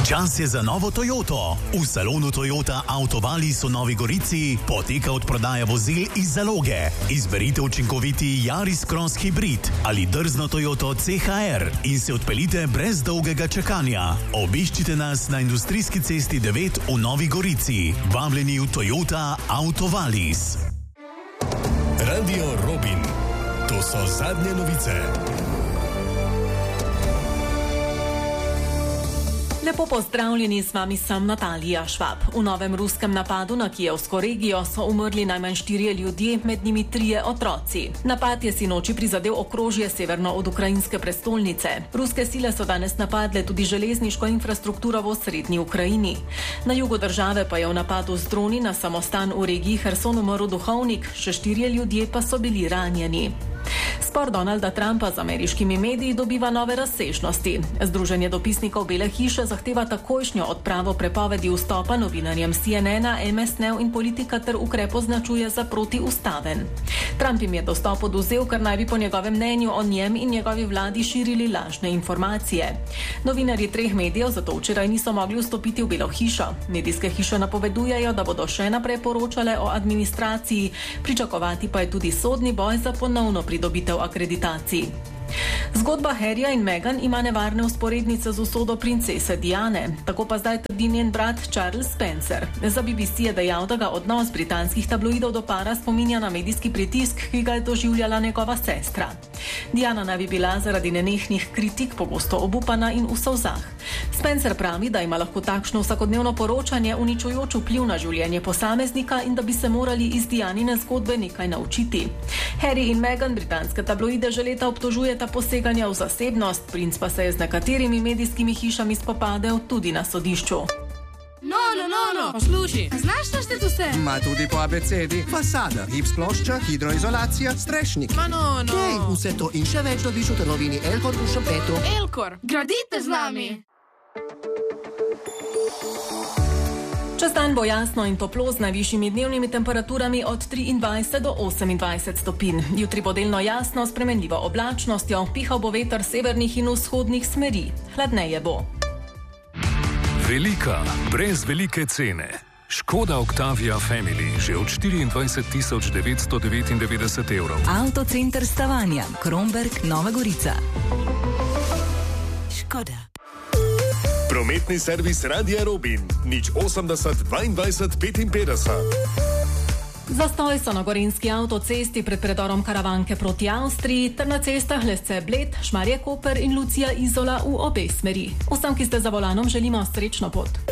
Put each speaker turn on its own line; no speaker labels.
Čas je za novo Toyoto. V salonu Toyota Autovalis v Novi Gorici poteka odprodaja vozil iz zaloge. Izberite učinkoviti Yaris Cross Hybrid ali drzno Toyoto CHR in se odpeljite brez dolgega čakanja. Obiščite nas na Industrijski cesti 9 v Novi Gorici. Vabljeni v Toyota Autovalis.
Radio Robin. To so zadnje novice.
Lepo pozdravljeni, z vami sem Natalija Švab. V novem ruskem napadu na kijevsko regijo so umrli najmanj 4 ljudje, med njimi 3 otroci. Napad je sinoči prizadel okrožje severno od ukrajinske prestolnice. Ruske sile so danes napadle tudi železniško infrastrukturo v osrednji Ukrajini. Na jugu države pa je v napadu z droni na samostan v regiji Herson umrl duhovnik, še 4 ljudje pa so bili ranjeni. Spor Donalda Trumpa z ameriškimi mediji dobiva nove razsežnosti. Združenje dopisnikov Bele hiše zahteva takojšnjo odpravo prepovedi vstopa novinarjem CNN-a, MS News in Politika ter ukrep označuje za protiustaven. Trump jim je dostop oduzel, ker naj bi po njegovem mnenju o njem in njegovi vladi širili lažne informacije. Novinarji 3 medijev zato včeraj niso mogli vstopiti v Belo hišo. Medijske hiše napovedujejo, da bodo še naprej poročale o administraciji, pričakovati pa je tudi sodni boj za ponovno pridobitev akreditacij. Zgodba Harryja in Meghan ima nevarne vzporednice z usodo princese Diane. Tako pa zdaj trdi njen brat Charles Spencer. Za BBC je dejal, da ga odnos britanskih tabloidov do para spominja na medijski pritisk, ki ga je doživljala njegova sestra. Diana naj bi bila zaradi nenehnih kritik pogosto obupana in v solzah. Spencer pravi, da ima lahko takšno vsakodnevno poročanje uničujoč vpliv na življenje posameznika in da bi se morali iz Dianine zgodbe nekaj naučiti. Harry in Meghan britanske tabloide že leta obtožujeta poseganja v zasebnost, princ pa se je z nekaterimi medijskimi hišami spopadel tudi na sodišču.
No, poslušaj, znaš našteti vse?
Ma tudi po abecedi. Fasada, gips plošča, hidroizolacija, strešnik.
No.
Hej, vse to in še več dobiš v trgovini Elkor v Šempetu.
Elkor, gradite z nami!
Čez dan bo jasno in toplo z najvišjimi dnevnimi temperaturami od 23 do 28 stopinj. Jutri bo delno jasno s spremenljivo oblačnostjo, pihal bo veter severnih in vzhodnih smeri. Hladneje bo.
Velika, brez velike cene. Škoda Octavia Family že od 24.999 evrov.
Avtocenter Stavanja, Kromberk, Nova Gorica. Škoda.
Prometni servis Radia Robin. 080 22 55.
Zastoj so na gorenjski avtocesti pred predorom Karavanke proti Avstriji ter na cestah Lesce Bled, Šmarje Koper in Lucija Izola v obe smeri. Vsem, ki ste za volanom, želimo srečno pot.